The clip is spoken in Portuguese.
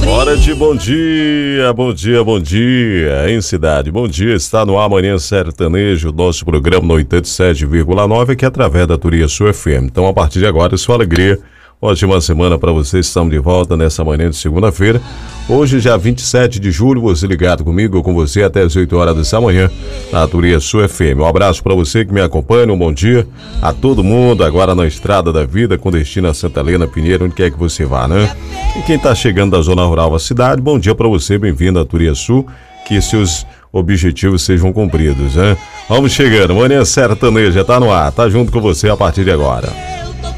Hora de bom dia, bom dia, bom dia, em cidade. Bom dia, está no ar Manhã Sertanejo, nosso programa no 87,9, que é através da Turiaçu FM. Então, a partir de agora, sua alegria. Ótima semana para vocês, estamos de volta nessa manhã de segunda-feira. Hoje, já 27 de julho, você ligado comigo ou com você até as 8 horas dessa manhã na Turiaçu FM. Um abraço para você que me acompanha, um bom dia a todo mundo, agora na Estrada da Vida, com destino a Santa Helena, Pinheiro, onde quer que você vá, né? E quem está chegando da zona rural à cidade, bom dia para você, bem-vindo à Turiaçu, que seus objetivos sejam cumpridos, né? Vamos chegando, Manhã Sertaneja, tá no ar, tá junto com você a partir de agora.